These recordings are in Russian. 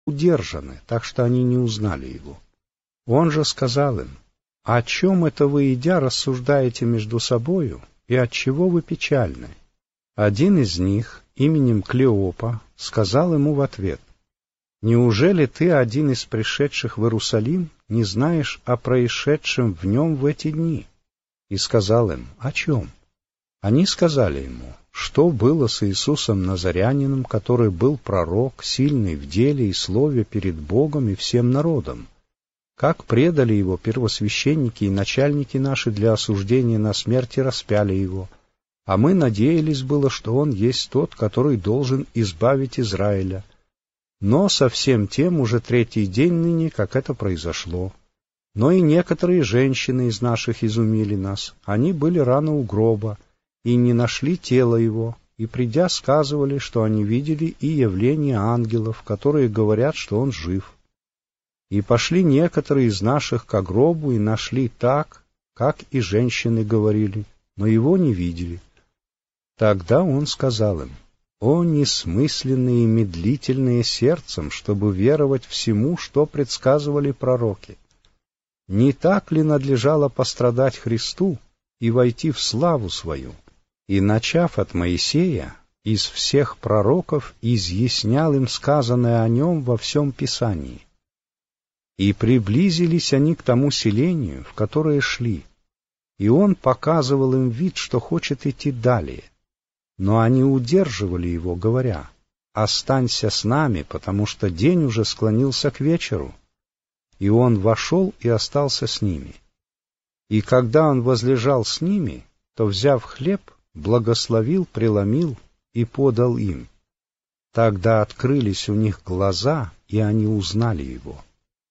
удержаны, так что они не узнали его. Он же сказал им: «О чем это вы, идя, рассуждаете между собою, и отчего вы печальны?» Один из них, именем Клеопа, сказал ему в ответ: «Неужели ты, один из пришедших в Иерусалим, не знаешь о происшедшем в нем в эти дни?» И сказал им: «О чем?» Они сказали ему: «Что было с Иисусом Назарянином, который был пророк, сильный в деле и слове перед Богом и всем народом? Как предали его первосвященники и начальники наши для осуждения на смерть и распяли его. А мы надеялись было, что он есть тот, который должен избавить Израиля. Но со всем тем уже третий день ныне, как это произошло. Но и некоторые женщины из наших изумили нас. Они были рано у гроба, и не нашли тело его, и, придя, сказывали, что они видели и явление ангелов, которые говорят, что он жив. И пошли некоторые из наших ко гробу и нашли так, как и женщины говорили, но его не видели». Тогда он сказал им: «О несмысленные и медлительные сердцем, чтобы веровать всему, что предсказывали пророки! Не так ли надлежало пострадать Христу и войти в славу свою?» И, начав от Моисея, из всех пророков изъяснял им сказанное о нем во всем Писании. И приблизились они к тому селению, в которое шли, и он показывал им вид, что хочет идти далее. Но они удерживали его, говоря: «Останься с нами, потому что день уже склонился к вечеру». И он вошел и остался с ними. И когда он возлежал с ними, то, взяв хлеб, благословил, преломил и подал им. Тогда открылись у них глаза, и они узнали его.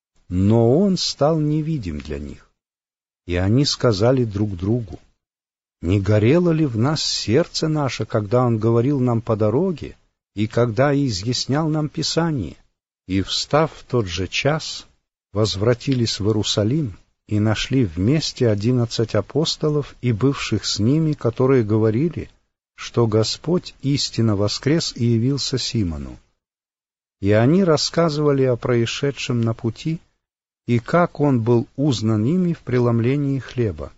Но он стал невидим для них. И они сказали друг другу: «Не горело ли в нас сердце наше, когда он говорил нам по дороге, и когда изъяснял нам Писание?» И, встав в тот же час, возвратились в Иерусалим и нашли вместе 11 апостолов и бывших с ними, которые говорили, что Господь истинно воскрес и явился Симону. И они рассказывали о происшедшем на пути, и как он был узнан ими в преломлении хлеба.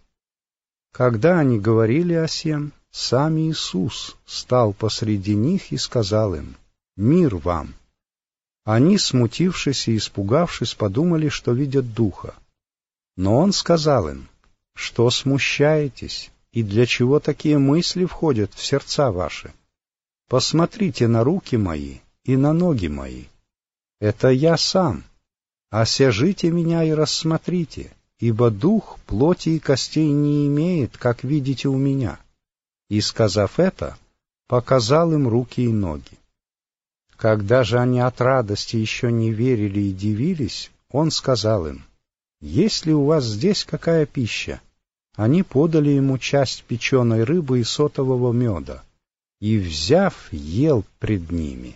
Когда они говорили о сем, сам Иисус стал посреди них и сказал им: «Мир вам!» Они, смутившись и испугавшись, подумали, что видят духа. Но он сказал им: «Что смущаетесь, и для чего такие мысли входят в сердца ваши? Посмотрите на руки мои и на ноги мои. Это я сам. Осяжите меня и рассмотрите, ибо дух плоти и костей не имеет, как видите у меня». И, сказав это, показал им руки и ноги. Когда же они от радости еще не верили и дивились, он сказал им: «Есть ли у вас здесь какая пища?» Они подали ему часть печеной рыбы и сотового меда, и, взяв, ел пред ними.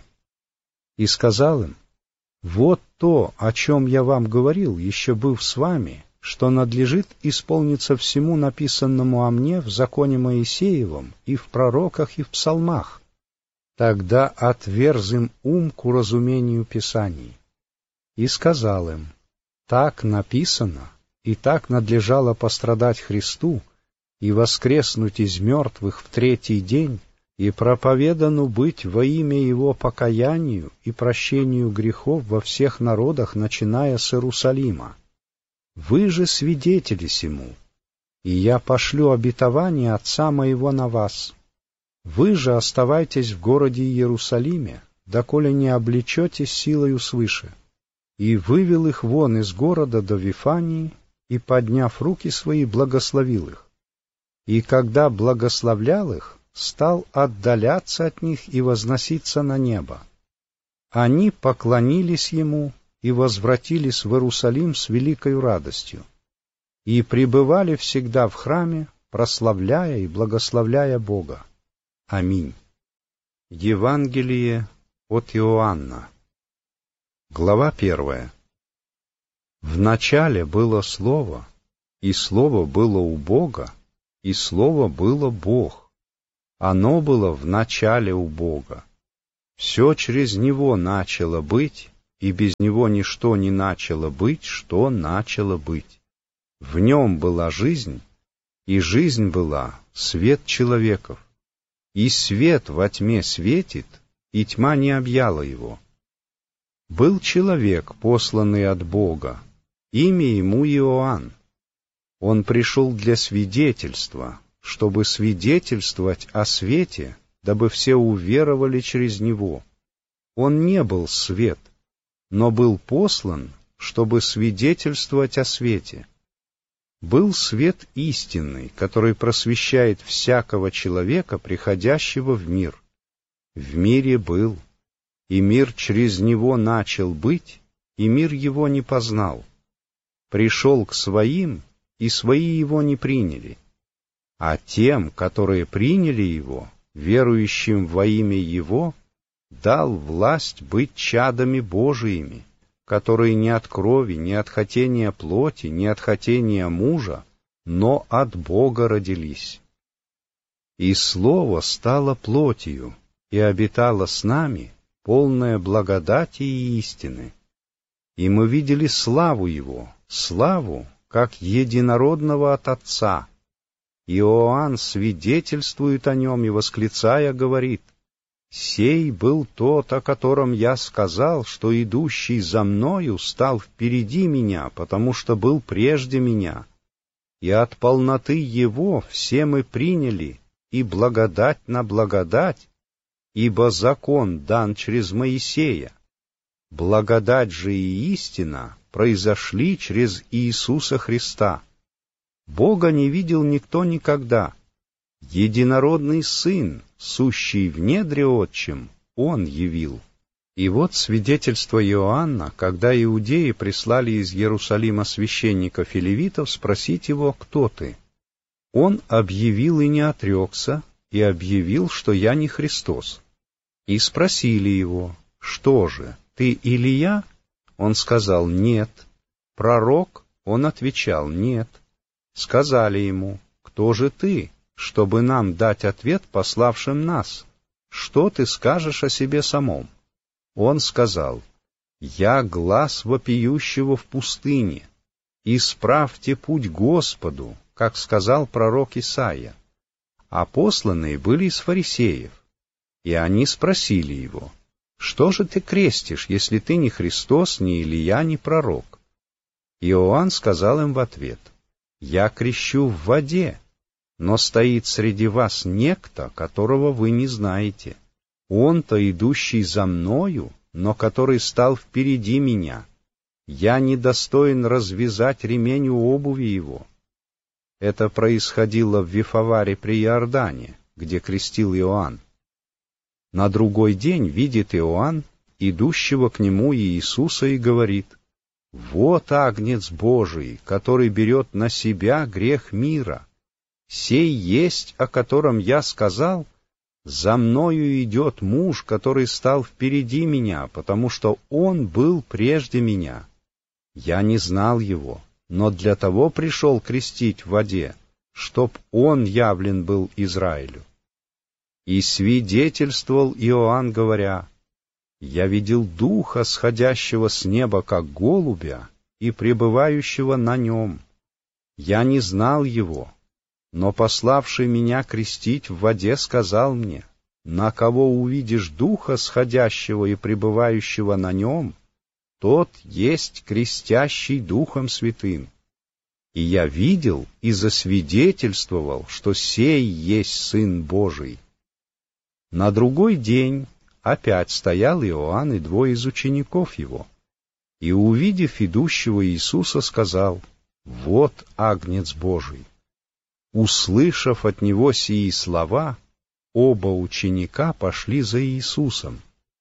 И сказал им: «Вот то, о чем я вам говорил, еще быв с вами, что надлежит исполниться всему написанному о мне в законе Моисеевом и в пророках и в псалмах». Тогда отверз им ум к уразумению Писаний. И сказал им: «Так написано, и так надлежало пострадать Христу, и воскреснуть из мертвых в третий день, и проповедану быть во имя Его покаянию и прощению грехов во всех народах, начиная с Иерусалима. Вы же свидетели сему, и я пошлю обетование Отца моего на вас. Вы же оставайтесь в городе Иерусалиме, доколе не облечетесь силою свыше». И вывел их вон из города до Вифании, и, подняв руки свои, благословил их. И когда благословлял их, стал отдаляться от них и возноситься на небо. Они поклонились ему и возвратились в Иерусалим с великою радостью, и пребывали всегда в храме, прославляя и благословляя Бога. Аминь. Евангелие от Иоанна. Глава 1. В начале было Слово, и Слово было у Бога, и Слово было Бог. Оно было в начале у Бога. Все через Него начало быть, и без него ничто не начало быть, что начало быть. В нем была жизнь, и жизнь была свет человеков. И свет во тьме светит, и тьма не объяла его. Был человек, посланный от Бога, имя ему Иоанн. Он пришел для свидетельства, чтобы свидетельствовать о свете, дабы все уверовали через него. Он не был свет, но был послан, чтобы свидетельствовать о свете. Был свет истинный, который просвещает всякого человека, приходящего в мир. В мире был, и мир через него начал быть, и мир его не познал. Пришел к своим, и свои его не приняли. А тем, которые приняли его, верующим во имя его, дал власть быть чадами Божиими, которые не от крови, не от хотения плоти, не от хотения мужа, но от Бога родились. И Слово стало плотью и обитало с нами, полное благодати и истины. И мы видели славу Его, славу, как единородного от Отца. Иоанн свидетельствует о нем и, восклицая, говорит: «Сей был тот, о котором я сказал, что идущий за мною стал впереди меня, потому что был прежде меня. И от полноты его все мы приняли, и благодать на благодать, ибо закон дан через Моисея. Благодать же и истина произошли через Иисуса Христа. Бога не видел никто никогда. Единородный Сын, сущий в недре Отчим, Он явил». И вот свидетельство Иоанна, когда иудеи прислали из Иерусалима священников и левитов спросить его: «Кто ты?» Он объявил и не отрекся, и объявил, что я не Христос. И спросили его: «Что же, ты Илия?» Он сказал: «Нет». «Пророк?» Он отвечал: «Нет». Сказали ему: «Кто же ты, чтобы нам дать ответ пославшим нас? Что ты скажешь о себе самом?» Он сказал: «Я глас вопиющего в пустыне. Исправьте путь Господу, как сказал пророк Исаия». А посланные были из фарисеев. И они спросили его: «Что же ты крестишь, если ты не Христос, ни Илия, ни пророк?» Иоанн сказал им в ответ: «Я крещу в воде, но стоит среди вас некто, которого вы не знаете. Он-то, идущий за мною, но который стал впереди меня. Я недостоин развязать ремень у обуви его». Это происходило в Вифаваре при Иордане, где крестил Иоанн. На другой день видит Иоанн идущего к нему Иисуса и говорит: «Вот Агнец Божий, который берет на себя грех мира. Сей есть, о котором я сказал: за мною идет муж, который стал впереди меня, потому что он был прежде меня. Я не знал его, но для того пришел крестить в воде, чтоб он явлен был Израилю». И свидетельствовал Иоанн, говоря: «Я видел Духа, сходящего с неба, как голубя, и пребывающего на нем. Я не знал его, но пославший меня крестить в воде сказал мне: на кого увидишь Духа, сходящего и пребывающего на нем, тот есть крестящий Духом Святым. И я видел и засвидетельствовал, что сей есть Сын Божий». На другой день опять стоял Иоанн и двое из учеников его, и, увидев идущего Иисуса, сказал: «Вот Агнец Божий». Услышав от него сии слова, оба ученика пошли за Иисусом.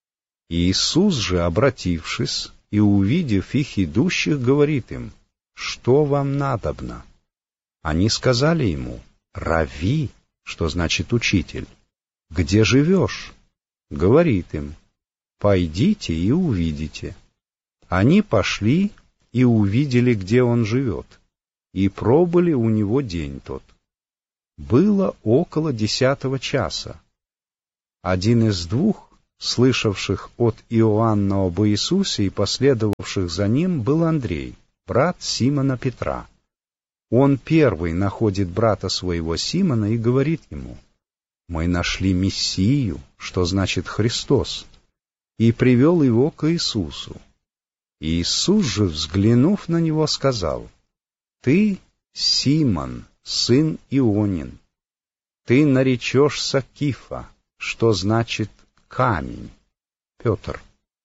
Иисус же, обратившись и увидев их идущих, говорит им: «Что вам надобно?» Они сказали ему: «Рави», что значит учитель, «где живешь?» Говорит им: «Пойдите и увидите». Они пошли и увидели, где он живет, и пробыли у него день тот. Было около 10 часа. Один из двух, слышавших от Иоанна об Иисусе и последовавших за ним, был Андрей, брат Симона Петра. Он первый находит брата своего Симона и говорит ему: «Мы нашли Мессию», что значит Христос, и привел его к Иисусу. Иисус же, взглянув на него, сказал: «Ты Симон, сын Ионин, ты наречешься Кифа», что значит камень, Петр.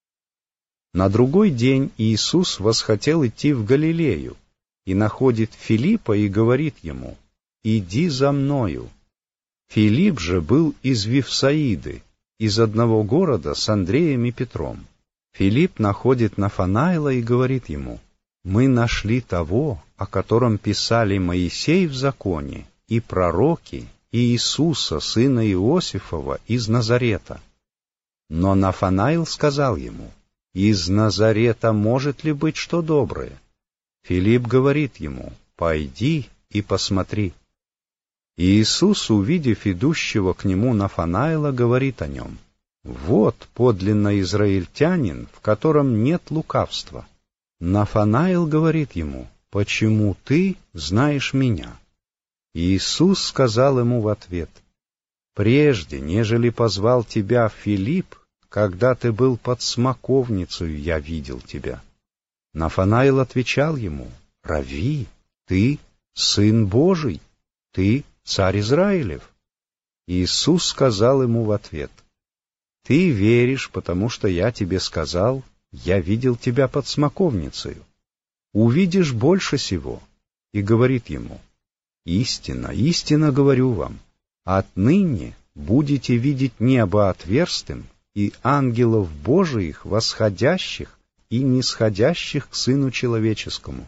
На другой день Иисус восхотел идти в Галилею и находит Филиппа и говорит ему: «Иди за мною». Филипп же был из Вифсаиды, из одного города с Андреем и Петром. Филипп находит Нафанаила и говорит ему: «Мы нашли того, о котором писали Моисей в законе и пророки, и Иисуса, сына Иосифова, из Назарета». Но Нафанаил сказал ему: «Из Назарета может ли быть что доброе?» Филипп говорит ему: «Пойди и посмотри». И Иисус, увидев идущего к нему Нафанаила, говорит о нем: «Вот подлинно израильтянин, в котором нет лукавства». Нафанаил говорит ему: «Почему ты знаешь меня?» И Иисус сказал ему в ответ: «Прежде, нежели позвал тебя Филипп, когда ты был под смоковницей, я видел тебя». Нафанаил отвечал ему: «Рави, ты Сын Божий, ты Царь Израилев». Иисус сказал ему в ответ: «Ты веришь, потому что я тебе сказал: я видел тебя под смоковницею. Увидишь больше сего». И говорит ему: «Истинно, истинно говорю вам, отныне будете видеть небо отверстым и ангелов Божиих, восходящих и нисходящих к Сыну Человеческому».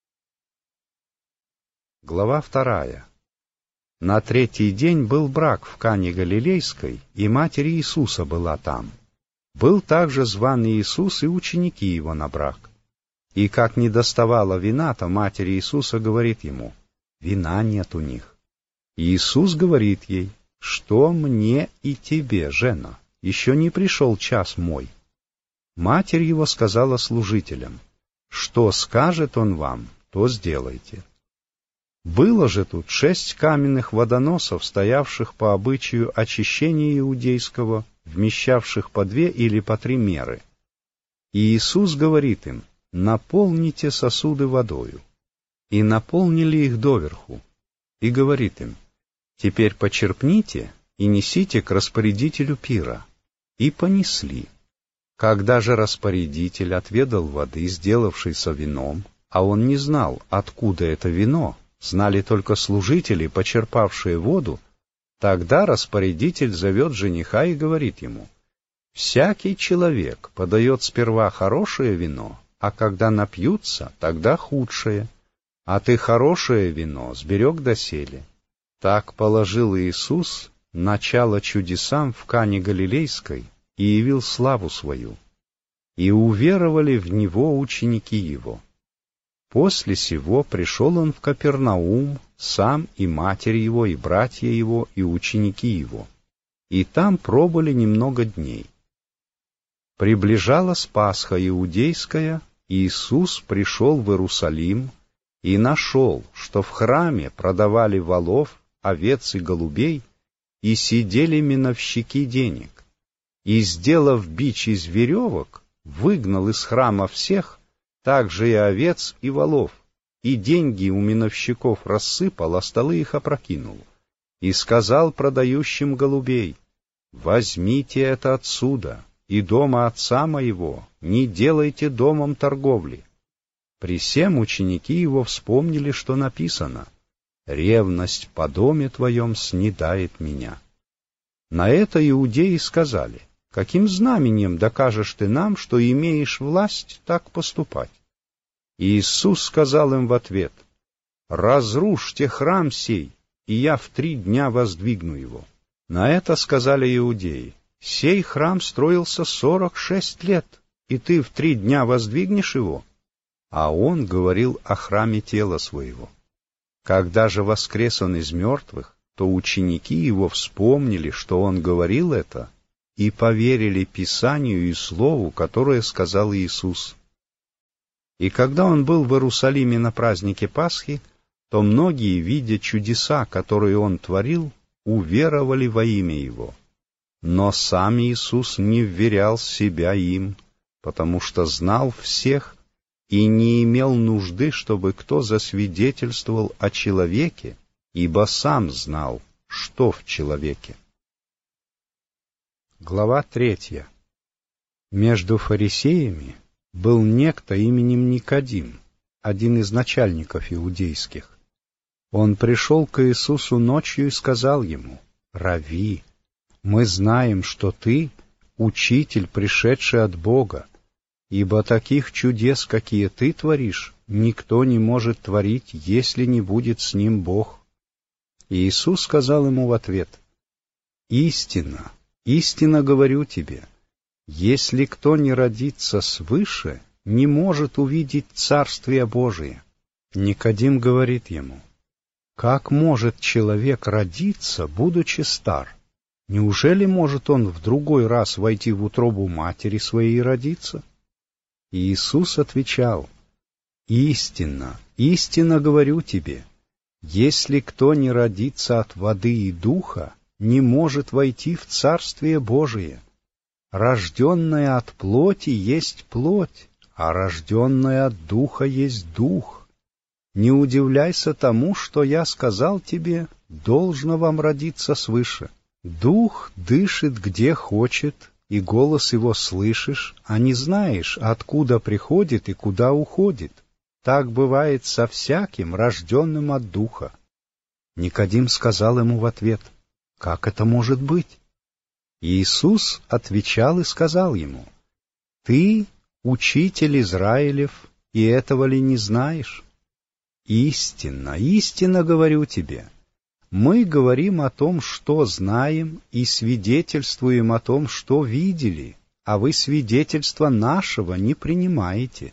Глава 2. На третий день был брак в Кане Галилейской, и матерь Иисуса была там. Был также зван Иисус и ученики его на брак. И как не доставало вина, то матерь Иисуса говорит ему: «Вина нет у них». Иисус говорит ей: «Что мне и тебе, жена? Еще не пришел час мой». Матерь его сказала служителям: «Что скажет он вам, то сделайте». Было же тут 6 каменных водоносов, стоявших по обычаю очищения иудейского, вмещавших по 2 или по 3 меры. И Иисус говорит им: «Наполните сосуды водою». И наполнили их доверху. И говорит им: «Теперь почерпните и несите к распорядителю пира». И понесли. Когда же распорядитель отведал воды, сделавшейся вином, а он не знал, откуда это вино, знали только служители, почерпавшие воду, тогда распорядитель зовет жениха и говорит ему: «Всякий человек подает сперва хорошее вино, а когда напьются, тогда худшее, а ты хорошее вино сберег доселе». Так положил Иисус начало чудесам в Кане Галилейской и явил славу свою. И уверовали в Него ученики Его. После сего пришел Он в Капернаум, сам и матерь Его, и братья Его, и ученики Его. И там пробыли немного дней. Приближалась Пасха иудейская, и Иисус пришел в Иерусалим и нашел, что в храме продавали волов, овец и голубей, и сидели миновщики денег. И, сделав бич из веревок, выгнал из храма всех, также и овец и волов, и деньги у миновщиков рассыпал, а столы их опрокинул. И сказал продающим голубей: «Возьмите это отсюда, и дома отца моего не делайте домом торговли». При сем ученики его вспомнили, что написано: «Ревность по доме твоем снедает меня». На это иудеи сказали: «Каким знаменем докажешь ты нам, что имеешь власть так поступать?» И Иисус сказал им в ответ: «Разрушьте храм сей, и я в 3 дня воздвигну его». На это сказали иудеи: «Сей храм строился 46 лет, и ты в 3 дня воздвигнешь его?» А он говорил о храме тела своего. Когда же воскрес он из мертвых, то ученики его вспомнили, что он говорил это, и поверили Писанию и Слову, которое сказал Иисус. И когда Он был в Иерусалиме на празднике Пасхи, то многие, видя чудеса, которые Он творил, уверовали во имя Его. Но сам Иисус не вверял себя им, потому что знал всех и не имел нужды, чтобы кто засвидетельствовал о человеке, ибо сам знал, что в человеке. Глава 3. Между фарисеями был некто именем Никодим, один из начальников иудейских. Он пришел к Иисусу ночью и сказал ему: «Рави, мы знаем, что ты учитель, пришедший от Бога, ибо таких чудес, какие ты творишь, никто не может творить, если не будет с ним Бог». И Иисус сказал ему в ответ: «Истинно, истинно говорю тебе, если кто не родится свыше, не может увидеть Царствие Божие». Никодим говорит ему: «Как может человек родиться, будучи стар? Неужели может он в другой раз войти в утробу матери своей и родиться?» И Иисус отвечал: «Истинно, истинно говорю тебе, если кто не родится от воды и духа, не может войти в Царствие Божие. Рожденное от плоти есть плоть, а рожденное от духа есть дух. Не удивляйся тому, что я сказал тебе, должно вам родиться свыше. Дух дышит где хочет, и голос его слышишь, а не знаешь, откуда приходит и куда уходит. Так бывает со всяким, рожденным от духа». Никодим сказал ему в ответ: «Как это может быть?» Иисус отвечал и сказал ему: «Ты учитель Израилев, и этого ли не знаешь? Истинно, истинно говорю тебе, мы говорим о том, что знаем, и свидетельствуем о том, что видели, а вы свидетельства нашего не принимаете.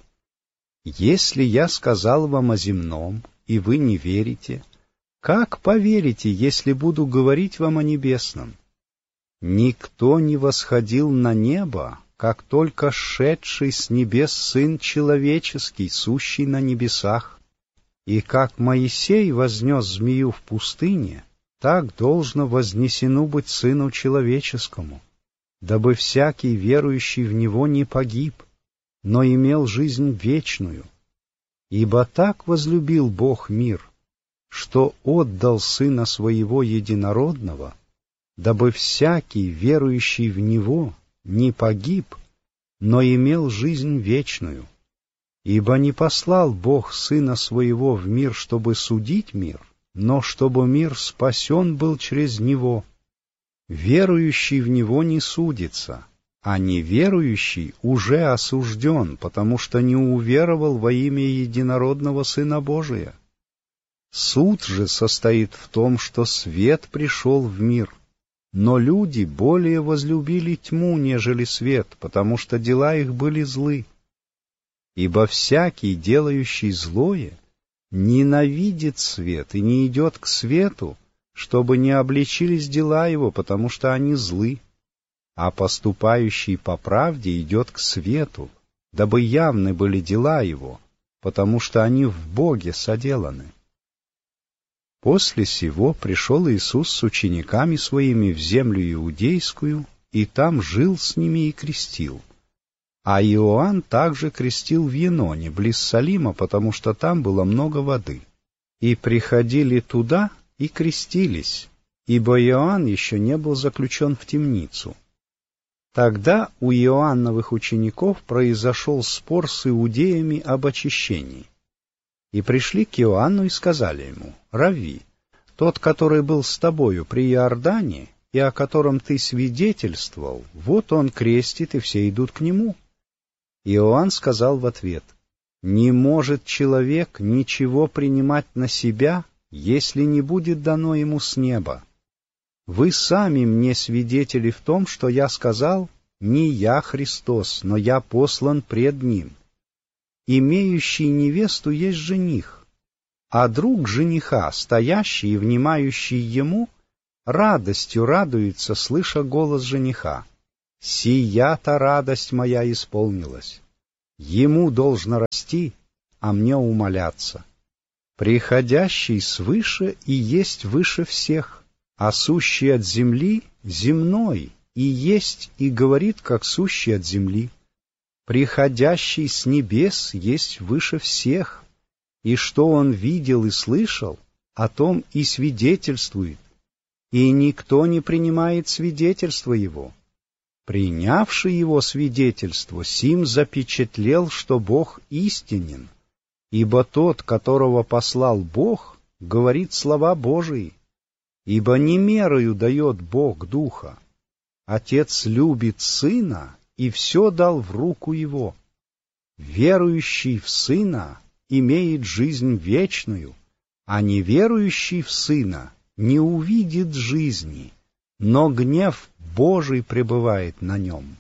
Если я сказал вам о земном, и вы не верите, как поверите, если буду говорить вам о небесном? Никто не восходил на небо, как только сшедший с небес Сын Человеческий, сущий на небесах. И как Моисей вознес змею в пустыне, так должно вознесено быть Сыну Человеческому, дабы всякий верующий в Него не погиб, но имел жизнь вечную. Ибо так возлюбил Бог мир, что отдал Сына Своего Единородного, дабы всякий верующий в Него не погиб, но имел жизнь вечную. Ибо не послал Бог Сына Своего в мир, чтобы судить мир, но чтобы мир спасен был через Него. Верующий в Него не судится, а неверующий уже осужден, потому что не уверовал во имя Единородного Сына Божия. Суд же состоит в том, что свет пришел в мир, но люди более возлюбили тьму, нежели свет, потому что дела их были злы. Ибо всякий, делающий злое, ненавидит свет и не идет к свету, чтобы не обличились дела его, потому что они злы. А поступающий по правде идет к свету, дабы явны были дела его, потому что они в Боге соделаны». После сего пришел Иисус с учениками Своими в землю иудейскую, и там жил с ними и крестил. А Иоанн также крестил в Еноне, близ Салима, потому что там было много воды. И приходили туда и крестились, ибо Иоанн еще не был заключен в темницу. Тогда у Иоанновых учеников произошел спор с иудеями об очищении. И пришли к Иоанну и сказали ему: «Рави, тот, который был с тобою при Иордане, и о котором ты свидетельствовал, вот он крестит, и все идут к нему». Иоанн сказал в ответ: «Не может человек ничего принимать на себя, если не будет дано ему с неба. Вы сами мне свидетели в том, что я сказал: не я Христос, но я послан пред Ним. Имеющий невесту есть жених, а друг жениха, стоящий и внимающий ему, радостью радуется, слыша голос жениха. Сия-то радость моя исполнилась. Ему должно расти, а мне умоляться. Приходящий свыше и есть выше всех, а сущий от земли земной и есть и говорит, как сущий от земли. Приходящий с небес есть выше всех, и что он видел и слышал, о том и свидетельствует, и никто не принимает свидетельства его. Принявший его свидетельство, сим запечатлел, что Бог истинен, ибо тот, которого послал Бог, говорит слова Божии, ибо не мерою дает Бог Духа. Отец любит Сына и все дал в руку Его. Верующий в Сына имеет жизнь вечную, а неверующий в Сына не увидит жизни, но гнев Божий пребывает на нем.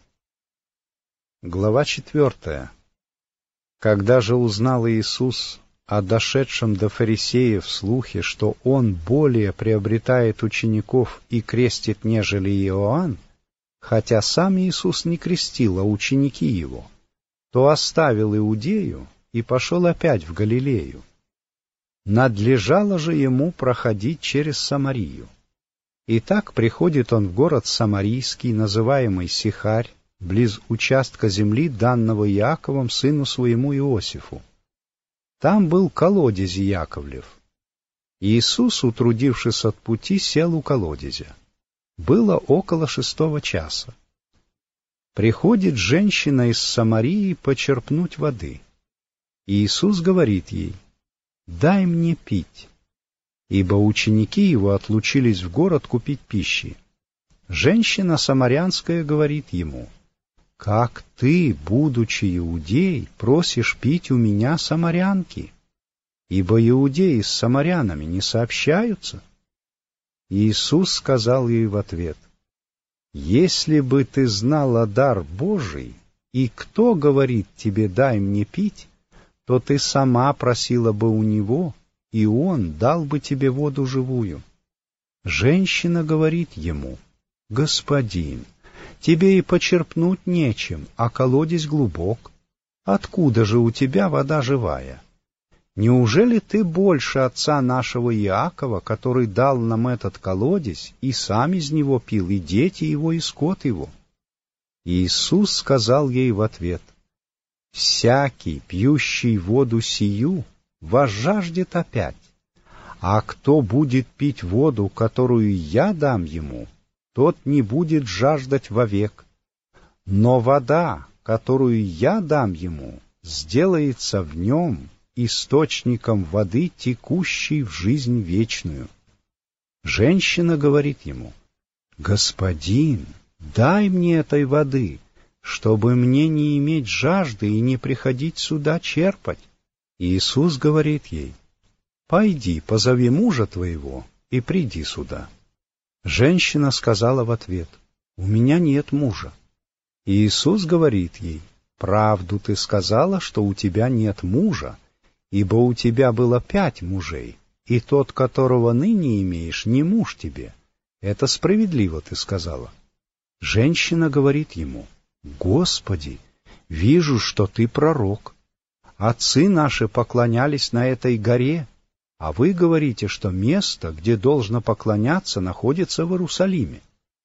Глава 4. Когда же узнал Иисус о дошедшем до фарисеев слухе, что Он более приобретает учеников и крестит, нежели Иоанн, хотя сам Иисус не крестил, а ученики Его, то оставил Иудею и пошел опять в Галилею. Надлежало же Ему проходить через Самарию. Итак, приходит Он в город Самарийский, называемый Сихарь, близ участка земли, данного Иаковом сыну своему Иосифу. Там был колодезь Яковлев. Иисус, утрудившись от пути, сел у колодезя. Было около 6 часа. Приходит женщина из Самарии почерпнуть воды. Иисус говорит ей: «Дай мне пить», ибо ученики Его отлучились в город купить пищи. Женщина самарянская говорит Ему: «Как ты, будучи иудей, просишь пить у меня, самарянки? Ибо иудеи с самарянами не сообщаются». Иисус сказал ей в ответ: «Если бы ты знала дар Божий, и кто говорит тебе: дай мне пить, то ты сама просила бы у Него, и Он дал бы тебе воду живую». Женщина говорит Ему: «Господин, тебе и почерпнуть нечем, а колодезь глубок. Откуда же у тебя вода живая? Неужели ты больше отца нашего Иакова, который дал нам этот колодезь, и сам из него пил, и дети его, и скот его?» Иисус сказал ей в ответ: «Всякий, пьющий воду сию, возжаждет опять, а кто будет пить воду, которую я дам ему, тот не будет жаждать вовек. Но вода, которую я дам ему, сделается в нем источником воды, текущей в жизнь вечную». Женщина говорит ему: «Господин, дай мне этой воды, чтобы мне не иметь жажды и не приходить сюда черпать». Иисус говорит ей: «Пойди, позови мужа твоего и приди сюда». Женщина сказала в ответ: «У меня нет мужа». Иисус говорит ей: «Правду ты сказала, что у тебя нет мужа, ибо у тебя было 5 мужей, и тот, которого ныне имеешь, не муж тебе. Это справедливо ты сказала». Женщина говорит ему: «Господи, вижу, что ты пророк. Отцы наши поклонялись на этой горе, а вы говорите, что место, где должно поклоняться, находится в Иерусалиме».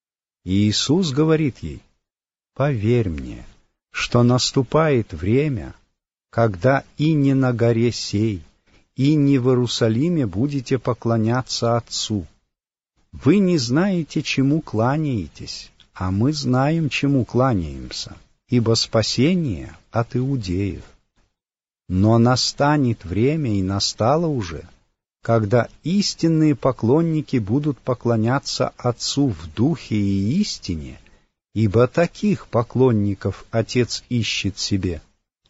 И Иисус говорит ей: «Поверь мне, что наступает время, когда и не на горе сей, и не в Иерусалиме будете поклоняться Отцу. Вы не знаете, чему кланяетесь, а мы знаем, чему кланяемся, ибо спасение от иудеев. Но настанет время, и настало уже, когда истинные поклонники будут поклоняться Отцу в духе и истине, ибо таких поклонников Отец ищет себе.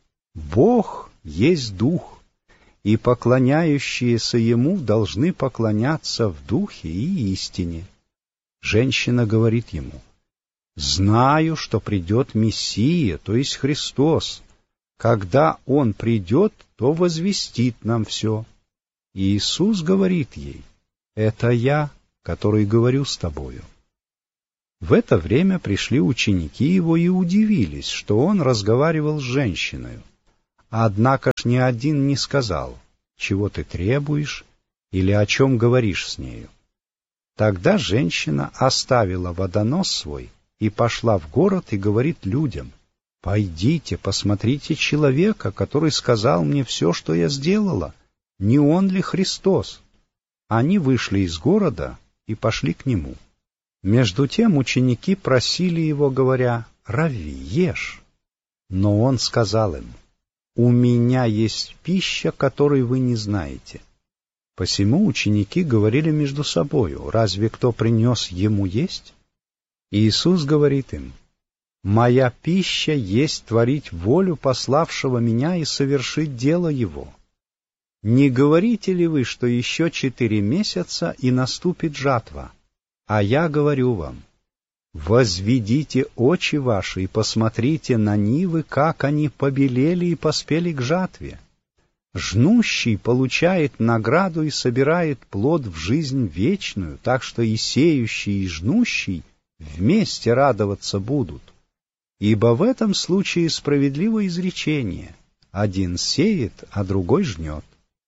Бог есть Дух, и поклоняющиеся Ему должны поклоняться в духе и истине». Женщина говорит Ему: «Знаю, что придет Мессия, то есть Христос. Когда Он придет, то возвестит нам все». И Иисус говорит ей: «Это Я, который говорю с тобою». В это время пришли ученики его и удивились, что он разговаривал с женщиною. Однако ж ни один не сказал, чего ты требуешь или о чем говоришь с нею. Тогда женщина оставила водонос свой и пошла в город и говорит людям: «Пойдите, посмотрите человека, который сказал мне все, что я сделала. Не он ли Христос?» Они вышли из города и пошли к нему. Между тем ученики просили его, говоря: «Равви, ешь». Но он сказал им: «У меня есть пища, которой вы не знаете». Посему ученики говорили между собою: «Разве кто принес ему есть?» И Иисус говорит им: «Моя пища есть творить волю пославшего меня и совершить дело его. Не говорите ли вы, что еще 4 месяца и наступит жатва? А я говорю вам: возведите очи ваши и посмотрите на нивы, как они побелели и поспели к жатве. Жнущий получает награду и собирает плод в жизнь вечную, так что и сеющий, и жнущий вместе радоваться будут. Ибо в этом случае справедливо изречение: один сеет, а другой жнет.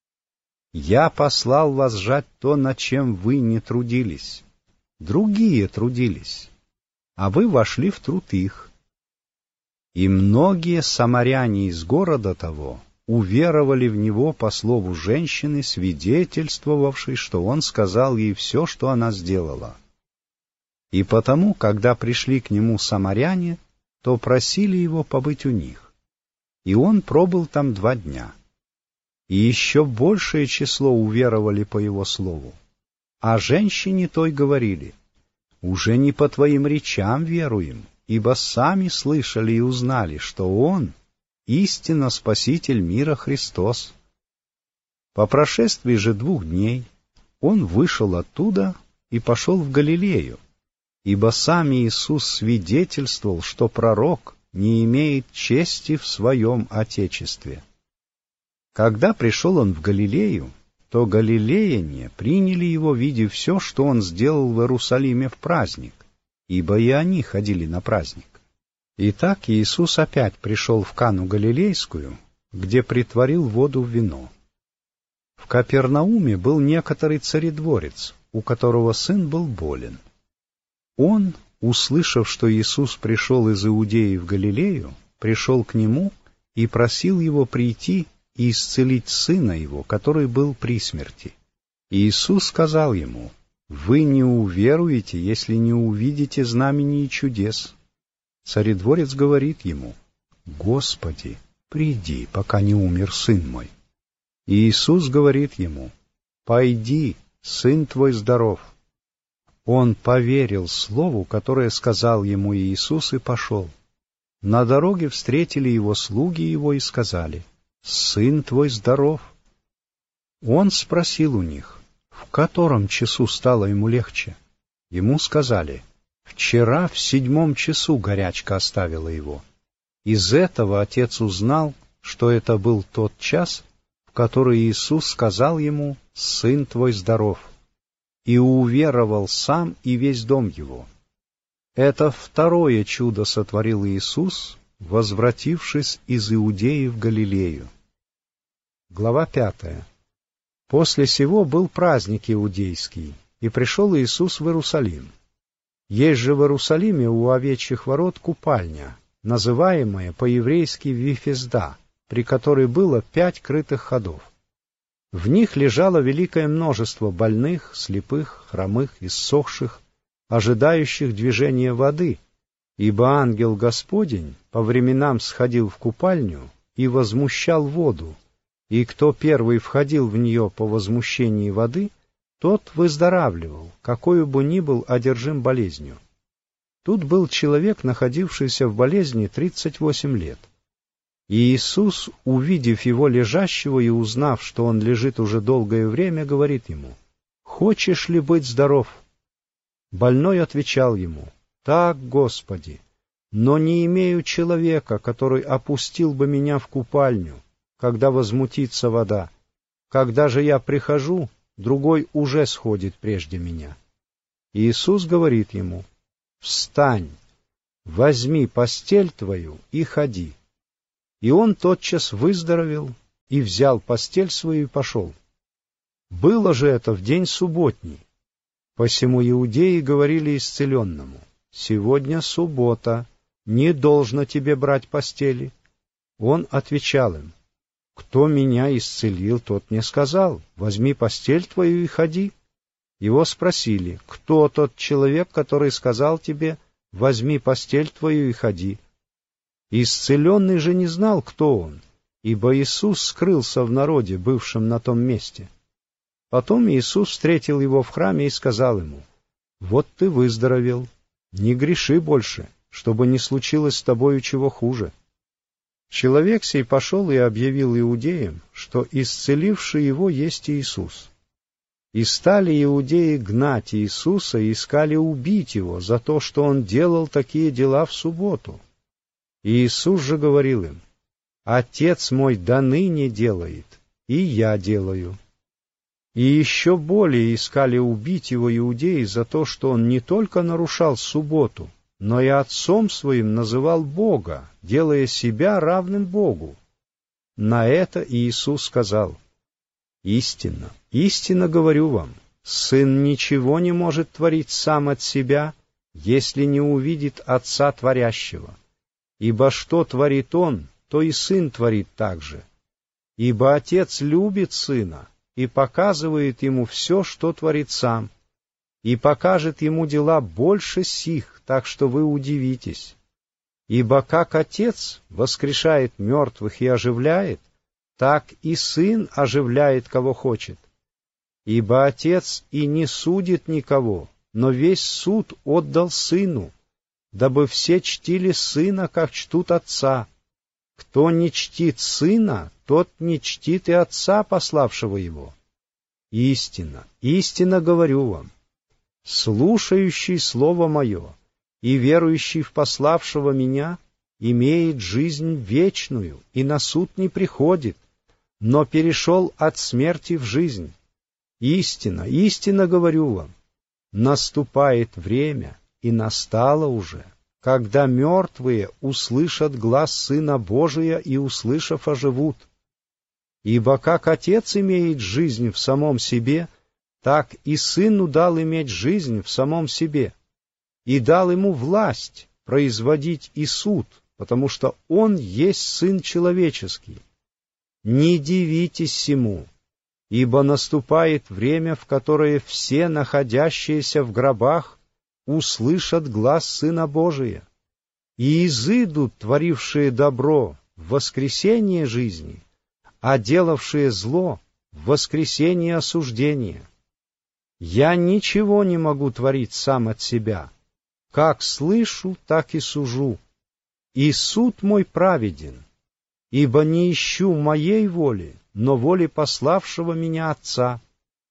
Я послал вас жать то, над чем вы не трудились. Другие трудились, а вы вошли в труд их». И многие самаряне из города того уверовали в него по слову женщины, свидетельствовавшей, что он сказал ей все, что она сделала. И потому, когда пришли к нему самаряне, то просили его побыть у них. И он пробыл там 2 дня. И еще большее число уверовали по его слову. А женщине той говорили: «Уже не по твоим речам веруем, ибо сами слышали и узнали, что Он истинно Спаситель мира Христос». По прошествии же 2 дней он вышел оттуда и пошел в Галилею, ибо сам Иисус свидетельствовал, что пророк не имеет чести в своем Отечестве. Когда пришел он в Галилею, то галилеяне приняли его, видя все, что он сделал в Иерусалиме в праздник, ибо и они ходили на праздник. Итак, Иисус опять пришел в Кану Галилейскую, где претворил воду в вино. В Капернауме был некоторый царедворец, у которого сын был болен. Он, услышав, что Иисус пришел из Иудеи в Галилею, пришел к нему и просил его прийти и исцелить сына его, который был при смерти. И Иисус сказал ему: «Вы не уверуете, если не увидите знамений и чудес». Царедворец говорит ему: «Господи, приди, пока не умер сын мой». И Иисус говорит ему: «Пойди, сын твой здоров». Он поверил слову, которое сказал ему Иисус, и пошел. На дороге встретили его слуги его и сказали: «Сын твой здоров». Он спросил у них, в котором часу стало ему легче. Ему сказали: «Вчера в 7 часу горячка оставила его». Из этого отец узнал, что это был тот час, в который Иисус сказал ему: «Сын твой здоров», и уверовал сам и весь дом его. Это 2 чудо сотворил Иисус, возвратившись из Иудеи в Галилею. Глава 5. После сего был праздник иудейский, и пришел Иисус в Иерусалим. Есть же в Иерусалиме у овечьих ворот купальня, называемая по-еврейски Вифезда, при которой было 5 крытых ходов. В них лежало великое множество больных, слепых, хромых, иссохших, ожидающих движения воды, ибо ангел Господень по временам сходил в купальню и возмущал воду, и кто первый входил в нее по возмущении воды, тот выздоравливал, какой бы ни был одержим болезнью. Тут был человек, находившийся в болезни 38 лет. И Иисус, увидев его лежащего и узнав, что он лежит уже долгое время, говорит ему: «Хочешь ли быть здоров?» Больной отвечал ему: «Так, Господи, но не имею человека, который опустил бы меня в купальню, когда возмутится вода. Когда же я прихожу, другой уже сходит прежде меня». Иисус говорит ему: встань, возьми постель твою и ходи. И он тотчас выздоровел и взял постель свою и пошел. Было же это в день субботний. Посему иудеи говорили исцеленному: сегодня суббота, не должно тебе брать постели. Он отвечал им: кто меня исцелил, тот мне сказал: возьми постель твою и ходи. Его спросили: кто тот человек, который сказал тебе: возьми постель твою и ходи? Исцеленный же не знал, кто он, ибо Иисус скрылся в народе, бывшем на том месте. Потом Иисус встретил его в храме и сказал ему: вот ты выздоровел, не греши больше, чтобы не случилось с тобою чего хуже. Человек сей пошел и объявил иудеям, что исцеливший его есть Иисус. И стали иудеи гнать Иисуса и искали убить его за то, что он делал такие дела в субботу. И Иисус же говорил им: Отец мой доныне делает, и я делаю. И еще более искали убить его иудеи за то, что он не только нарушал субботу, но и отцом своим называл Бога, делая себя равным Богу. На это Иисус сказал: истинно, истинно говорю вам, Сын ничего не может творить сам от себя, если не увидит Отца Творящего. Ибо что творит Он, то и Сын творит также. Ибо Отец любит Сына и показывает Ему все, что творит Сам, и покажет Ему дела больше сих, так что вы удивитесь. Ибо как Отец воскрешает мертвых и оживляет, так и Сын оживляет, кого хочет. Ибо Отец и не судит никого, но весь суд отдал Сыну, дабы все чтили Сына, как чтут Отца. Кто не чтит Сына, тот не чтит и Отца, пославшего Его. Истинно, истинно говорю вам, слушающий Слово Мое и верующий в пославшего Меня имеет жизнь вечную и на суд не приходит, но перешел от смерти в жизнь. Истинно, истинно говорю вам, наступает время, и настало уже, когда мертвые услышат глас Сына Божия и, услышав, оживут. Ибо как Отец имеет жизнь в самом себе, так и Сыну дал иметь жизнь в самом себе, и дал Ему власть производить и суд, потому что Он есть Сын Человеческий. Не дивитесь сему, ибо наступает время, в которое все, находящиеся в гробах, услышат глас Сына Божия, и изыдут творившие добро в воскресение жизни, а делавшие зло в воскресение осуждения. Я ничего не могу творить сам от себя, как слышу, так и сужу, и суд мой праведен, ибо не ищу моей воли, но воли пославшего меня Отца.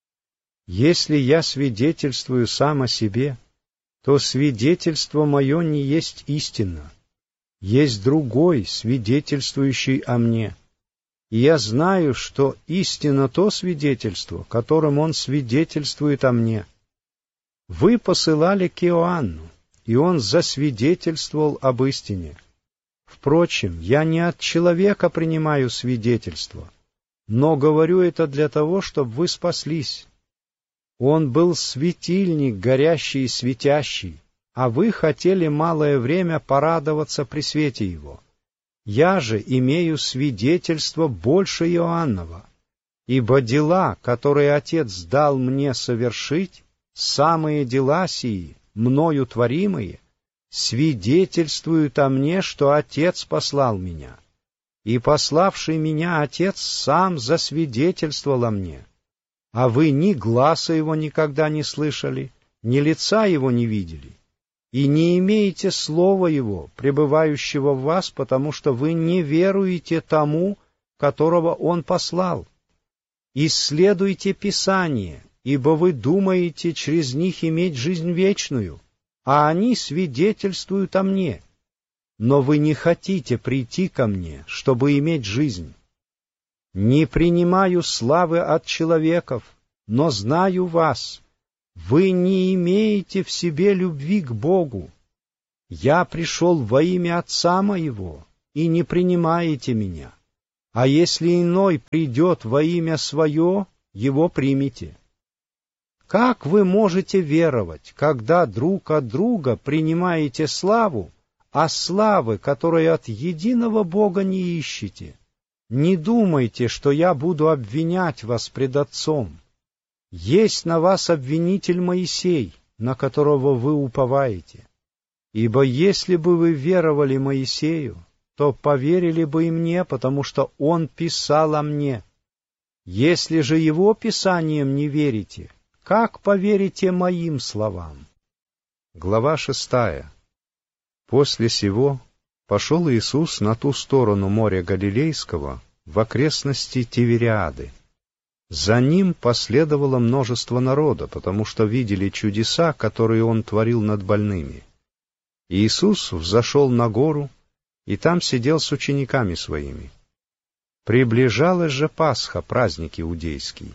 Если я свидетельствую сам о себе, то свидетельство мое не есть истинно. Есть другой, свидетельствующий о мне. И я знаю, что истинно то свидетельство, которым он свидетельствует о мне. Вы посылали к Иоанну, и он засвидетельствовал об истине. Впрочем, я не от человека принимаю свидетельство, но говорю это для того, чтобы вы спаслись. Он был светильник, горящий и светящий, а вы хотели малое время порадоваться при свете его. Я же имею свидетельство больше Иоаннова, ибо дела, которые Отец дал мне совершить, самые дела сии, мною творимые, свидетельствуют о мне, что Отец послал меня. И пославший меня Отец сам засвидетельствовал о мне. А вы ни гласа его никогда не слышали, ни лица его не видели, и не имеете слова его, пребывающего в вас, потому что вы не веруете тому, которого он послал. Исследуйте Писание, ибо вы думаете через них иметь жизнь вечную, а они свидетельствуют о мне. Но вы не хотите прийти ко мне, чтобы иметь жизнь. Не принимаю славы от человеков, но знаю вас. Вы не имеете в себе любви к Богу, «Я пришел во имя Отца моего, и не принимаете меня, а если иной придет во имя свое, его примите». Как вы можете веровать, когда друг от друга принимаете славу, а славы, которой от единого Бога не ищете? Не думайте, что я буду обвинять вас пред Отцом. Есть на вас обвинитель Моисей, на которого вы уповаете. Ибо если бы вы веровали Моисею, то поверили бы и мне, потому что он писал о мне. Если же его писаниям не верите, как поверите моим словам? Глава 6. После сего пошел Иисус на ту сторону моря Галилейского, в окрестности Тивериады. За ним последовало множество народа, потому что видели чудеса, которые он творил над больными. Иисус взошел на гору, и там сидел с учениками своими. Приближалась же Пасха, праздник иудейский.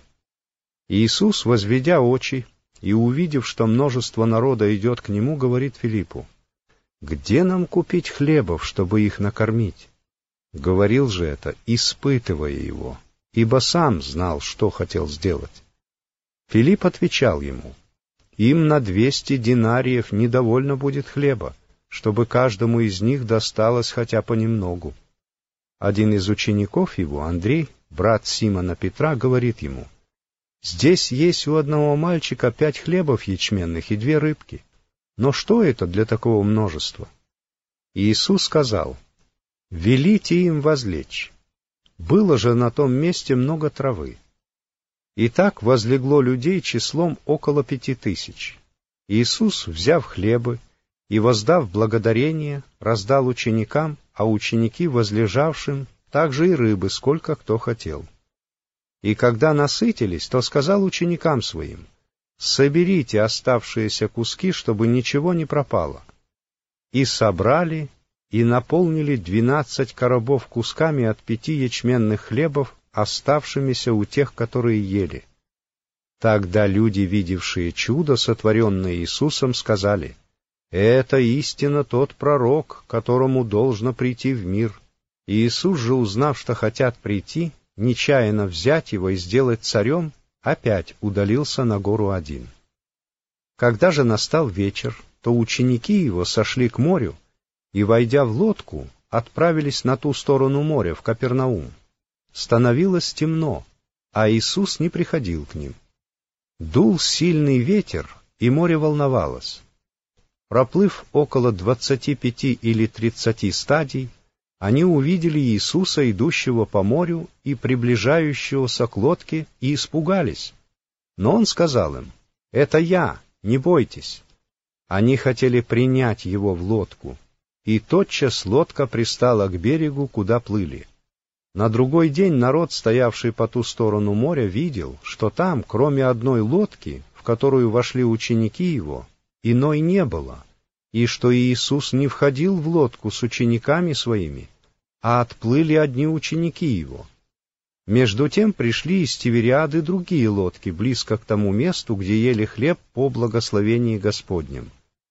Иисус, возведя очи и увидев, что множество народа идет к нему, говорит Филиппу: «Где нам купить хлебов, чтобы их накормить?» Говорил же это, испытывая его, ибо сам знал, что хотел сделать. Филипп отвечал ему: «Им на 200 динариев недовольно будет хлеба, чтобы каждому из них досталось хотя понемногу». Один из учеников его, Андрей, брат Симона Петра, говорит ему: «Здесь есть у одного мальчика 5 хлебов ячменных и 2 рыбки. Но что это для такого множества?» И Иисус сказал: «Велите им возлечь». Было же на том месте много травы. И так возлегло людей числом около 5000. Иисус, взяв хлебы и воздав благодарение, раздал ученикам, а ученики возлежавшим также и рыбы, сколько кто хотел. И когда насытились, то сказал ученикам своим: «Соберите оставшиеся куски, чтобы ничего не пропало». И собрали, и наполнили 12 коробов кусками от 5 ячменных хлебов, оставшимися у тех, которые ели. Тогда люди, видевшие чудо, сотворенное Иисусом, сказали: «Это истинно тот пророк, которому должно прийти в мир». И Иисус же, узнав, что хотят прийти, нечаянно взять его и сделать царем, опять удалился на гору один. Когда же настал вечер, то ученики его сошли к морю и, войдя в лодку, отправились на ту сторону моря, в Капернаум. Становилось темно, а Иисус не приходил к ним. Дул сильный ветер, и море волновалось. Проплыв около 25 или 30 стадий, они увидели Иисуса, идущего по морю и приближающегося к лодке, и испугались. Но Он сказал им: «Это я, не бойтесь». Они хотели принять Его в лодку, и тотчас лодка пристала к берегу, куда плыли. На другой день народ, стоявший по ту сторону моря, видел, что там, кроме одной лодки, в которую вошли ученики Его, иной не было, и что Иисус не входил в лодку с учениками Своими, а отплыли одни ученики Его. Между тем пришли из Тивериады другие лодки, близко к тому месту, где ели хлеб по благословении Господнем.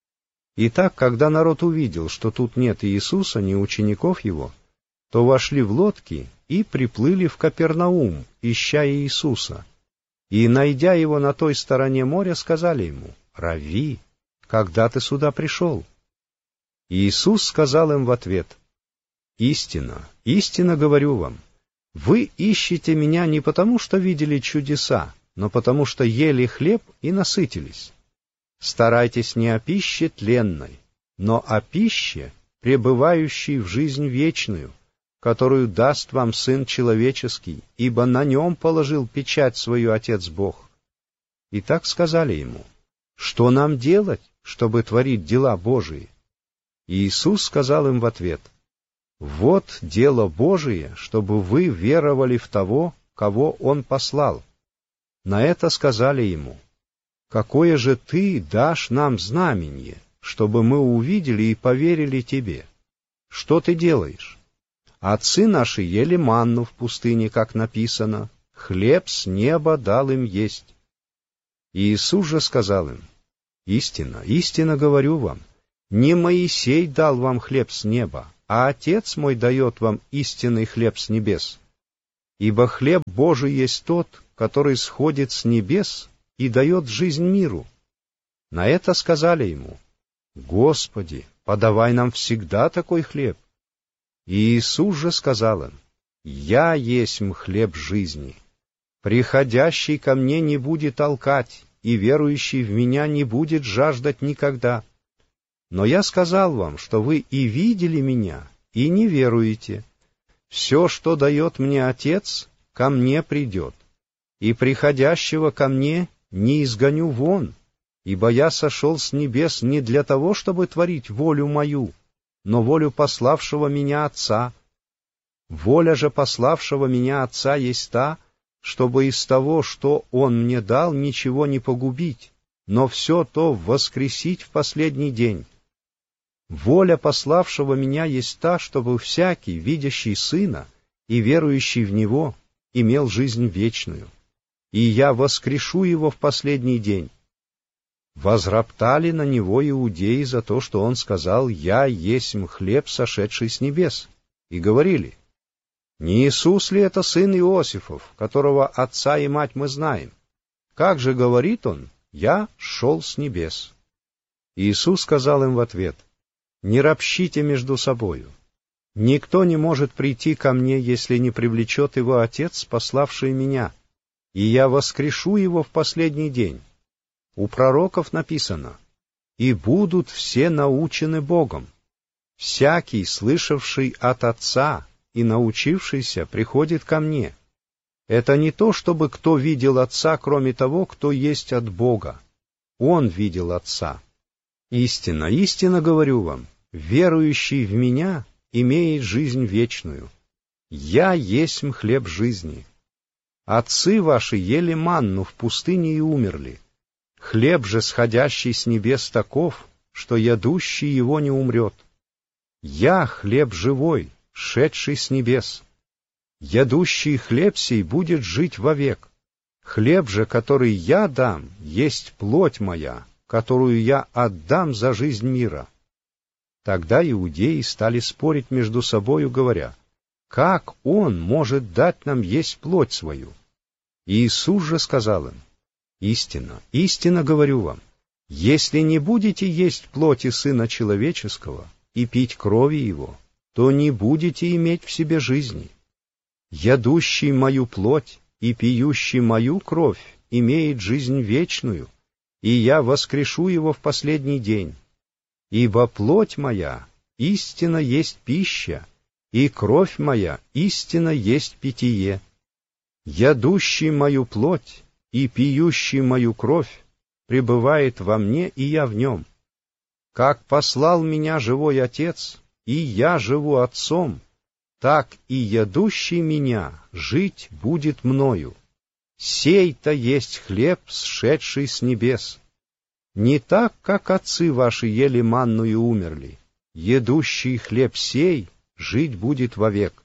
Итак, когда народ увидел, что тут нет Иисуса, ни учеников Его, то вошли в лодки и приплыли в Капернаум, ища Иисуса. И, найдя Его на той стороне моря, сказали Ему: «Равви, когда ты сюда пришел?» И Иисус сказал им в ответ: «Истинно, истинно говорю вам, вы ищете Меня не потому, что видели чудеса, но потому, что ели хлеб и насытились. Старайтесь не о пище тленной, но о пище, пребывающей в жизнь вечную, которую даст вам Сын Человеческий, ибо на Нем положил печать свою Отец Бог». И так сказали Ему: «Что нам делать, чтобы творить дела Божии?» И Иисус сказал им в ответ: «Вот дело Божие, чтобы вы веровали в того, кого Он послал». На это сказали Ему: «Какое же Ты дашь нам знамение, чтобы мы увидели и поверили Тебе? Что Ты делаешь? Отцы наши ели манну в пустыне, как написано: хлеб с неба дал им есть». И Иисус же сказал им: «Истинно, истинно говорю вам, Не Моисей дал вам хлеб с неба, а Отец мой дает вам истинный хлеб с небес. Ибо хлеб Божий есть тот, который сходит с небес и дает жизнь миру». На это сказали ему: «Господи, подавай нам всегда такой хлеб». И Иисус же сказал им: «Я есмь хлеб жизни. Приходящий ко мне не будет алкать, и верующий в меня не будет жаждать никогда. Но я сказал вам, что вы и видели меня, и не веруете. Все, что дает мне Отец, ко мне придет, и приходящего ко мне не изгоню вон, ибо я сошел с небес не для того, чтобы творить волю мою, но волю пославшего меня Отца. Воля же пославшего меня Отца есть та, чтобы из того, что Он мне дал, ничего не погубить, но все то воскресить в последний день. Воля пославшего меня есть та, чтобы всякий, видящий Сына и верующий в Него, имел жизнь вечную, и я воскрешу его в последний день». Возроптали на него иудеи за то, что он сказал: «Я есмь хлеб, сошедший с небес», и говорили: «Не Иисус ли это сын Иосифов, которого отца и мать мы знаем? Как же говорит он: я шел с небес?» Иисус сказал им в ответ: «Не ропщите между собою. Никто не может прийти ко мне, если не привлечет его Отец, пославший меня, и я воскрешу его в последний день. У пророков написано: и будут все научены Богом. Всякий, слышавший от Отца и научившийся, приходит ко мне. Это не то, чтобы кто видел Отца, кроме того, кто есть от Бога. Он видел Отца. Истинно, истинно говорю вам, верующий в Меня имеет жизнь вечную. Я есмь хлеб жизни. Отцы ваши ели манну в пустыне и умерли. Хлеб же, сходящий с небес, таков, что ядущий его не умрет. Я хлеб живой, шедший с небес. Ядущий хлеб сей будет жить вовек. Хлеб же, который я дам, есть плоть моя, которую я отдам за жизнь мира». Тогда иудеи стали спорить между собою, говоря: «Как он может дать нам есть плоть свою?» Иисус же сказал им: «Истинно, истинно говорю вам, если не будете есть плоти Сына Человеческого и пить крови Его, то не будете иметь в себе жизни. Ядущий мою плоть и пьющий мою кровь имеет жизнь вечную, и я воскрешу его в последний день. Ибо плоть моя истинно есть пища, и кровь моя истинно есть питье. Ядущий мою плоть и пьющий мою кровь пребывает во мне, и я в нем. Как послал меня живой Отец, и я живу Отцом, так и ядущий меня жить будет мною. Сей-то есть хлеб, сшедший с небес. Не так, как отцы ваши ели манну и умерли. Едущий хлеб сей жить будет вовек».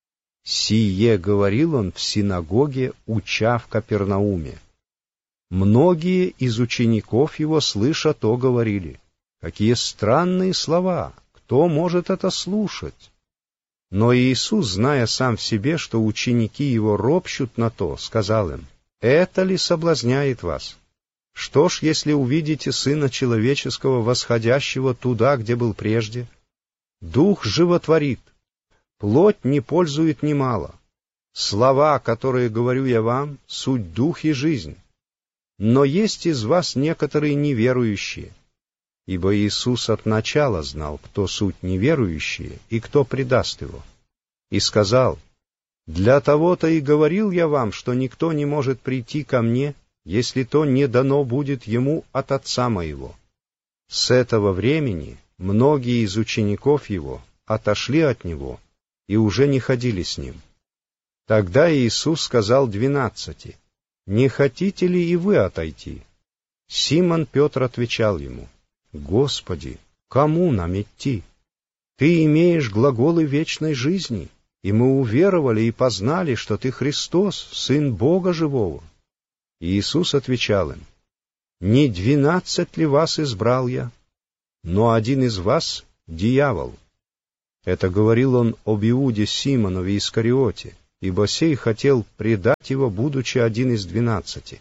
Сие говорил он в синагоге, уча в Капернауме. Многие из учеников его, слыша то, говорили: «Какие странные слова! Кто может это слушать?» Но Иисус, зная сам в себе, что ученики его ропщут на то, сказал им: «Это ли соблазняет вас? Что ж, если увидите Сына Человеческого, восходящего туда, где был прежде? Дух животворит, плоть не пользует немало. Слова, которые говорю я вам, суть дух и жизнь. Но есть из вас некоторые неверующие». Ибо Иисус от начала знал, кто суть неверующие и кто предаст его. И сказал: «Для того-то и говорил я вам, что никто не может прийти ко мне, если то не дано будет ему от Отца моего». С этого времени многие из учеников его отошли от него и уже не ходили с ним. Тогда Иисус сказал 12: «Не хотите ли и вы отойти?» Симон Петр отвечал ему: «Господи, кому нам идти? Ты имеешь глаголы вечной жизни, и мы уверовали и познали, что Ты Христос, Сын Бога Живого». И Иисус отвечал им: «Не 12 ли вас избрал я? но один из вас — дьявол». Это говорил он об Иуде Симонове Искариоте, ибо сей хотел предать его, будучи один из 12.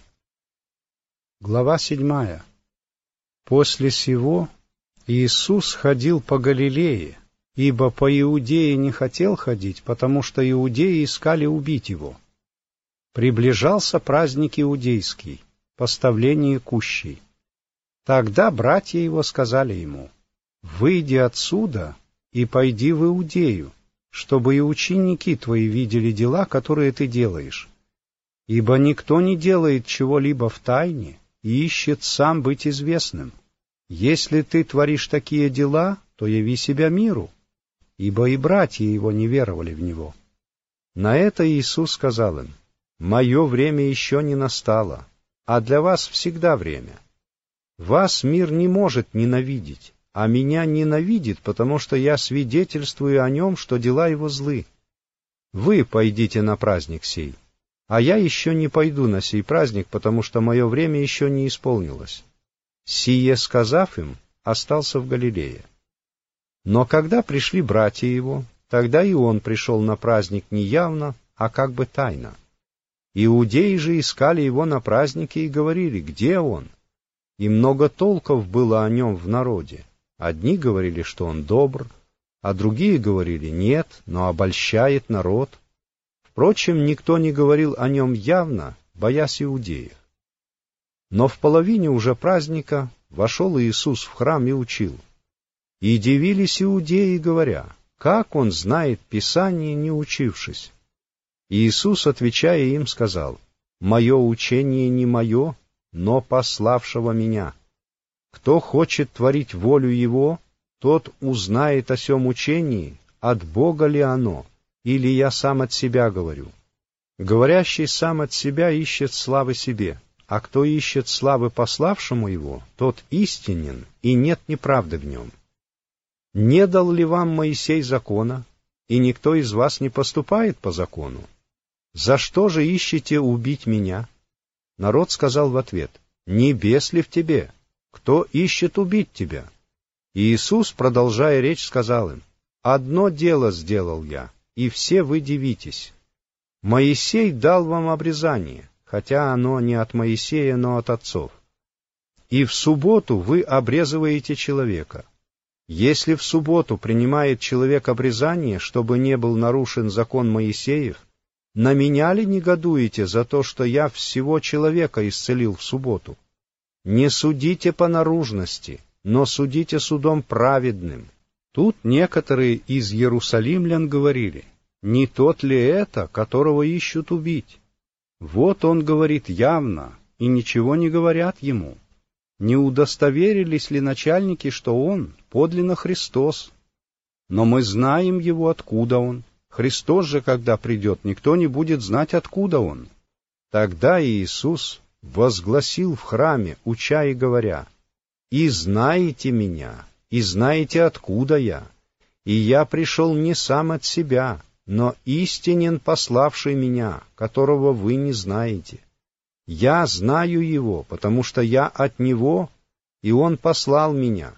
Глава 7. После сего Иисус ходил по Галилее, ибо по Иудее не хотел ходить, потому что иудеи искали убить его. Приближался праздник иудейский, поставление кущей. Тогда братья его сказали ему: «Выйди отсюда и пойди в Иудею, чтобы и ученики твои видели дела, которые ты делаешь. Ибо никто не делает чего-либо в тайне и ищет сам быть известным. Если ты творишь такие дела, то яви себя миру». Ибо и братья его не веровали в него. На это Иисус сказал им: «Мое время еще не настало, а для вас всегда время. Вас мир не может ненавидеть, а меня ненавидит, потому что я свидетельствую о нем, что дела его злы. Вы пойдите на праздник сей, а я еще не пойду на сей праздник, потому что мое время еще не исполнилось». Сие сказав им, остался в Галилее. Но когда пришли братья его, тогда и он пришел на праздник не явно, а как бы тайно. Иудеи же искали его на празднике и говорили: «Где он?» И много толков было о нем в народе. Одни говорили, что он добр, а другие говорили: «Нет, но обольщает народ». Впрочем, никто не говорил о нем явно, боясь иудеев. Но в половине уже праздника вошел Иисус в храм и учил. И дивились иудеи, говоря: «Как он знает Писание, не учившись?» Иисус, отвечая им, сказал: «Мое учение не мое, но пославшего меня. Кто хочет творить волю его, тот узнает о сем учении, от Бога ли оно, или я сам от себя говорю. Говорящий сам от себя ищет славы себе, а кто ищет славы пославшему его, тот истинен, и нет неправды в нем. Не дал ли вам Моисей закона, и никто из вас не поступает по закону? За что же ищете убить меня?» Народ сказал в ответ: «Небес ли в тебе? Кто ищет убить тебя?» И Иисус, продолжая речь, сказал им: «Одно дело сделал я, и все вы дивитесь. Моисей дал вам обрезание, хотя оно не от Моисея, но от отцов. И в субботу вы обрезываете человека. Если в субботу принимает человек обрезание, чтобы не был нарушен закон Моисеев, на меня ли негодуете за то, что я всего человека исцелил в субботу? Не судите по наружности, но судите судом праведным». Тут некоторые из иерусалимлян говорили: «Не тот ли это, которого ищут убить? Вот он говорит явно, и ничего не говорят ему. Не удостоверились ли начальники, что он подлинно Христос? Но мы знаем его, откуда он. Христос же, когда придет, никто не будет знать, откуда он». Тогда Иисус возгласил в храме, уча и говоря: «И знаете меня, и знаете, откуда я. И я пришел не сам от себя, но истинен пославший меня, которого вы не знаете. Я знаю его, потому что я от него, и он послал меня».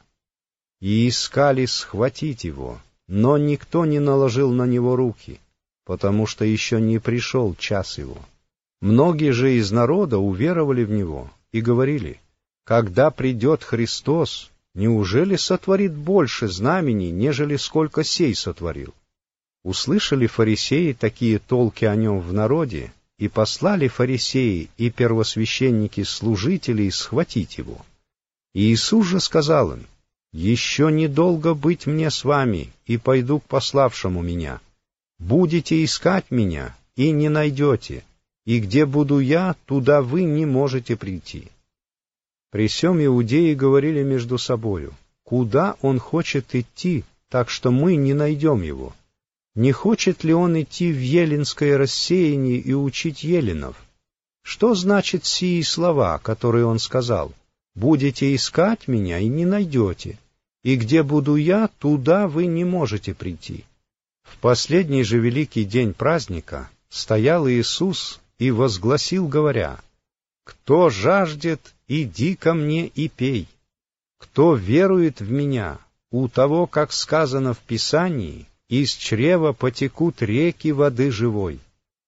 И искали схватить его, но никто не наложил на него руки, потому что еще не пришел час его. Многие же из народа уверовали в него и говорили: «Когда придет Христос, неужели сотворит больше знамений, нежели сколько сей сотворил?» Услышали фарисеи такие толки о нем в народе, и послали фарисеи и первосвященники-служители схватить его. И Иисус же сказал им: «Еще недолго быть мне с вами, и пойду к пославшему меня. Будете искать меня, и не найдете, и где буду я, туда вы не можете прийти». При сем иудеи говорили между собою: «Куда он хочет идти, так что мы не найдем его? Не хочет ли он идти в еленское рассеяние и учить еленов? Что значит сии слова, которые он сказал: будете искать меня и не найдете, и где буду я, туда вы не можете прийти?» В последний же великий день праздника стоял Иисус и возгласил, говоря: «Кто жаждет, иди ко мне и пей. Кто верует в Меня, у того, как сказано в Писании, из чрева потекут реки воды живой.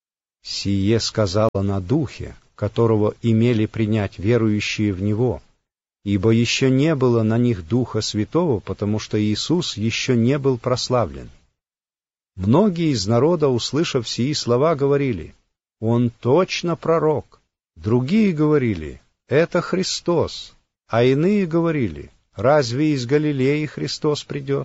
Сие сказала на Духе, которого имели принять верующие в Него, ибо еще не было на них Духа Святого, потому что Иисус еще не был прославлен. Многие из народа, услышав сии слова, говорили: «Он точно пророк». Другие говорили: «Это Христос». А иные говорили: «Разве из Галилеи Христос придет?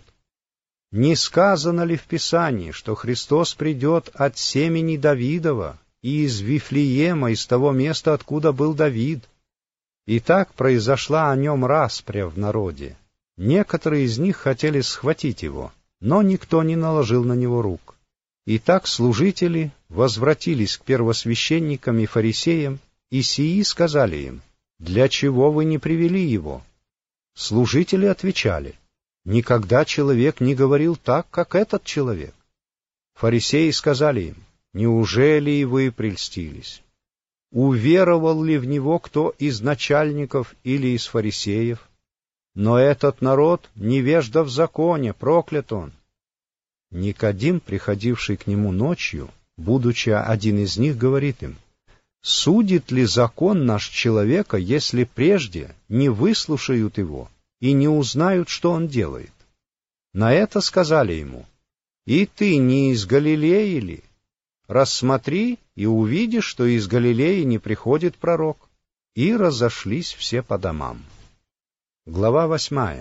Не сказано ли в Писании, что Христос придет от семени Давидова и из Вифлеема, из того места, откуда был Давид?» И так произошла о нем распря в народе. Некоторые из них хотели схватить его, но никто не наложил на него рук. И так служители возвратились к первосвященникам и фарисеям, и сии сказали им: «Для чего вы не привели его?» Служители отвечали: «Никогда человек не говорил так, как этот человек». Фарисеи сказали им: «Неужели и вы прельстились? Уверовал ли в него кто из начальников или из фарисеев? Но этот народ невежда в законе, проклят он». Никодим, приходивший к нему ночью, будучи один из них, говорит им: «Судит ли закон наш человека, если прежде не выслушают его и не узнают, что он делает?» На это сказали ему: «И ты не из Галилеи ли? Рассмотри и увидишь, что из Галилеи не приходит пророк». И разошлись все по домам. Глава 8.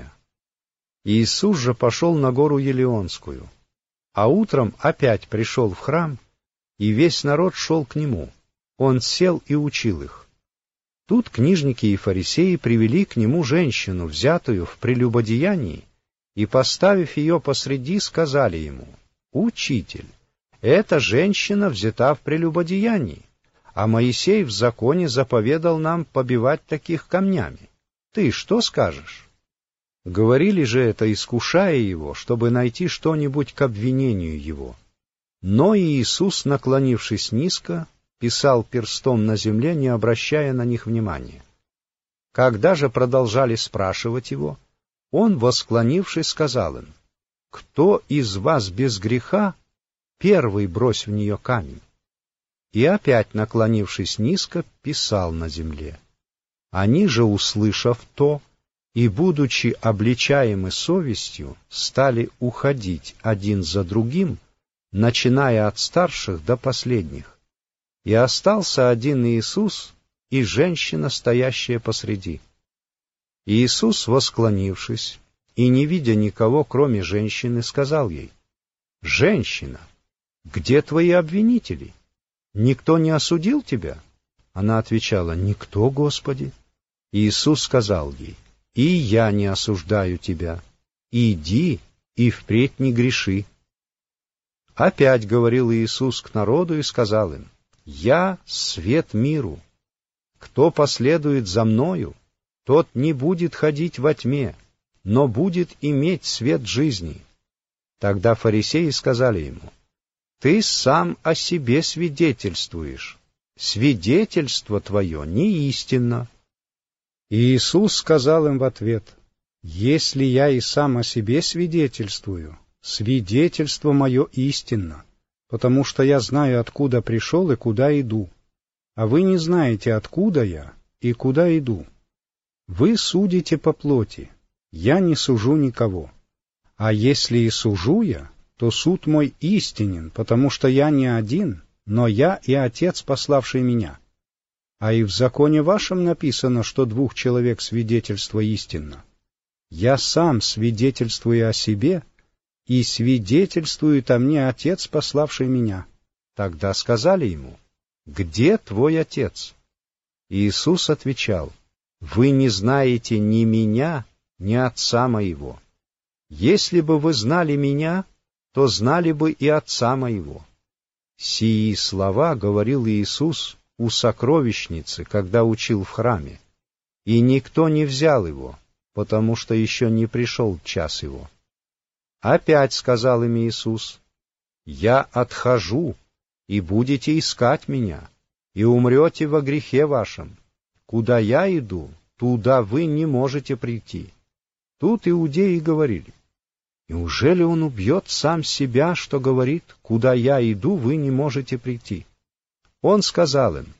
Иисус же пошел на гору Елеонскую, а утром опять пришел в храм, и весь народ шел к нему. Он сел и учил их. Тут книжники и фарисеи привели к нему женщину, взятую в прелюбодеянии, и, поставив ее посреди, сказали ему: «Учитель, эта женщина взята в прелюбодеянии, а Моисей в законе заповедал нам побивать таких камнями. Ты что скажешь?» Говорили же это, искушая его, чтобы найти что-нибудь к обвинению его. Но Иисус, наклонившись низко, писал перстом на земле, не обращая на них внимания. Когда же продолжали спрашивать его, он, восклонившись, сказал им: «Кто из вас без греха, первый брось в нее камень». И опять, наклонившись низко, писал на земле. Они же, услышав то, и, будучи обличаемы совестью, стали уходить один за другим, начиная от старших до последних. И остался один Иисус и женщина, стоящая посреди. Иисус, восклонившись и не видя никого, кроме женщины, сказал ей: «Женщина, где твои обвинители? Никто не осудил тебя?» Она отвечала: «Никто, Господи». Иисус сказал ей: «И я не осуждаю тебя. Иди и впредь не греши». Опять говорил Иисус к народу и сказал им: «Я свет миру. Кто последует за Мною, тот не будет ходить во тьме, но будет иметь свет жизни». Тогда фарисеи сказали ему: «Ты сам о себе свидетельствуешь. Свидетельство твое не истинно». И Иисус сказал им в ответ: «Если я и сам о себе свидетельствую, свидетельство мое истинно, потому что я знаю, откуда пришел и куда иду, а вы не знаете, откуда я и куда иду. Вы судите по плоти, я не сужу никого. А если и сужу я, то суд мой истинен, потому что я не один, но я и Отец, пославший меня. А и в законе вашем написано, что 2 человек свидетельство истинно. Я сам свидетельствую о себе, и свидетельствует о мне Отец, пославший меня». Тогда сказали ему: «Где твой Отец?» Иисус отвечал: «Вы не знаете ни меня, ни Отца моего. Если бы вы знали меня, то знали бы и Отца моего». Сии слова говорил Иисус у сокровищницы, когда учил в храме, и никто не взял его, потому что еще не пришел час его. Опять сказал им Иисус: «Я отхожу, и будете искать меня, и умрете во грехе вашем. Куда я иду, туда вы не можете прийти. Тут иудеи говорили: «Неужели он убьет сам себя, что говорит: куда я иду, вы не можете прийти?» Он сказал им: